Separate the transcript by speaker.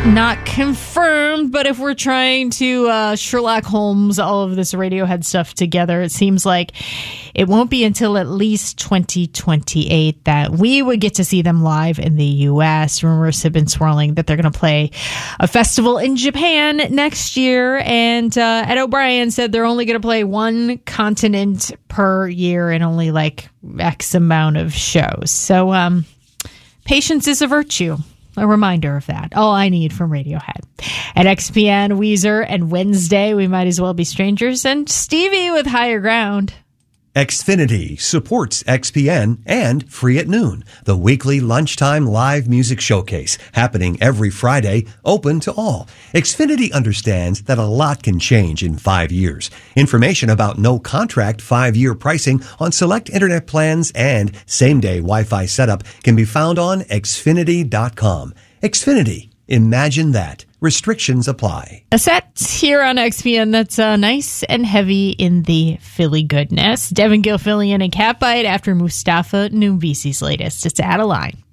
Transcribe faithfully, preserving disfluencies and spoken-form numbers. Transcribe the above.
Speaker 1: Not confirmed, but if we're trying to uh, Sherlock Holmes all of this Radiohead stuff together, it seems like it won't be until at least twenty twenty-eight that we would get to see them live in the U S. Rumors have been swirling that they're going to play a festival in Japan next year, and uh, Ed O'Brien said they're only going to play one continent per year and only like X amount of shows. So um, patience is a virtue. A reminder of that. All I need from Radiohead. At X P N, Weezer, and Wednesday, We Might As Well Be Strangers, and Stevie with Higher Ground.
Speaker 2: Xfinity supports X P N and Free at Noon, the weekly lunchtime live music showcase happening every Friday, open to all. Xfinity understands that a lot can change in five years. Information about no contract five-year pricing on select internet plans and same-day Wi-Fi setup can be found on Xfinity dot com. Xfinity. Imagine that. Restrictions apply.
Speaker 1: A set here on X P N that's uh, nice and heavy in the Philly goodness. Devin Gilfillian and Catbite after Mustafa Numbisi's latest. It's Adeline.